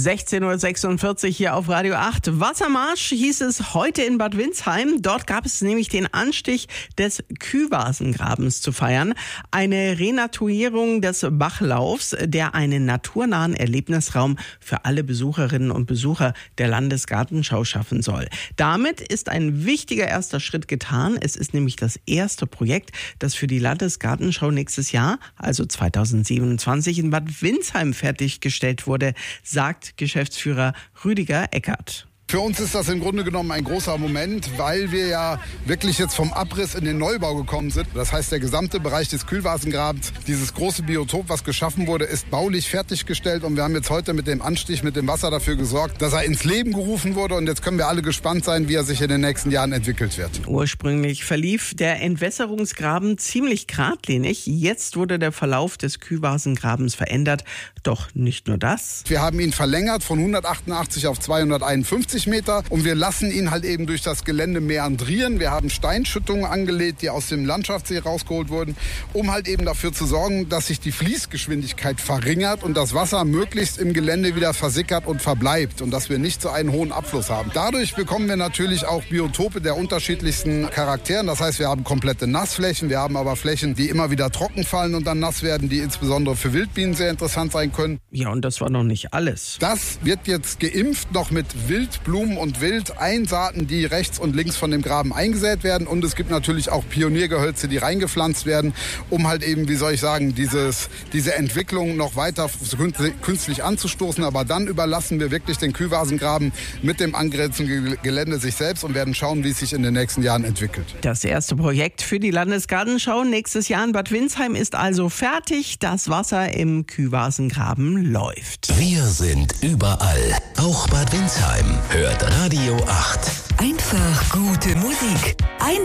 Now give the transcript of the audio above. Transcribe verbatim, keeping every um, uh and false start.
sechzehn Uhr sechsundvierzig hier auf Radio acht. Wassermarsch hieß es heute in Bad Windsheim. Dort gab es nämlich den Anstich des Kühvasengrabens zu feiern. Eine Renaturierung des Bachlaufs, der einen naturnahen Erlebnisraum für alle Besucherinnen und Besucher der Landesgartenschau schaffen soll. Damit ist ein wichtiger erster Schritt getan. Es ist nämlich das erste Projekt, das für die Landesgartenschau nächstes Jahr, also zweitausendsiebenundzwanzig, in Bad Windsheim fertiggestellt wurde, sagt Geschäftsführer Rüdiger Eckert. Für uns ist das im Grunde genommen ein großer Moment, weil wir ja wirklich jetzt vom Abriss in den Neubau gekommen sind. Das heißt, der gesamte Bereich des Kühlvasengrabens, dieses große Biotop, was geschaffen wurde, ist baulich fertiggestellt. Und wir haben jetzt heute mit dem Anstich, mit dem Wasser dafür gesorgt, dass er ins Leben gerufen wurde. Und jetzt können wir alle gespannt sein, wie er sich in den nächsten Jahren entwickelt wird. Ursprünglich verlief der Entwässerungsgraben ziemlich geradlinig. Jetzt wurde der Verlauf des Kühlvasengrabens verändert. Doch nicht nur das. Wir haben ihn verlängert von hundertachtundachtzig auf zweihunderteinundfünfzig Meter und wir lassen ihn halt eben durch das Gelände meandrieren. Wir haben Steinschüttungen angelegt, die aus dem Landschaftssee rausgeholt wurden, um halt eben dafür zu sorgen, dass sich die Fließgeschwindigkeit verringert und das Wasser möglichst im Gelände wieder versickert und verbleibt und dass wir nicht so einen hohen Abfluss haben. Dadurch bekommen wir natürlich auch Biotope der unterschiedlichsten Charakteren. Das heißt, wir haben komplette Nassflächen, wir haben aber Flächen, die immer wieder trocken fallen und dann nass werden, die insbesondere für Wildbienen sehr interessant sein können. Ja, und das war noch nicht alles. Das wird jetzt geimpft noch mit Wildblumen und Wildeinsaaten, die rechts und links von dem Graben eingesät werden. Und es gibt natürlich auch Pioniergehölze, die reingepflanzt werden, um halt eben, wie soll ich sagen, dieses, diese Entwicklung noch weiter künstlich anzustoßen. Aber dann überlassen wir wirklich den Kühlvasengraben mit dem angrenzenden Gelände sich selbst und werden schauen, wie es sich in den nächsten Jahren entwickelt. Das erste Projekt für die Landesgartenschau nächstes Jahr in Bad Windsheim ist also fertig. Das Wasser im Kühlvasengraben läuft. Wir sind überall, auch Bad Windsheim. Hört Radio acht. Einfach gute Musik. Einfach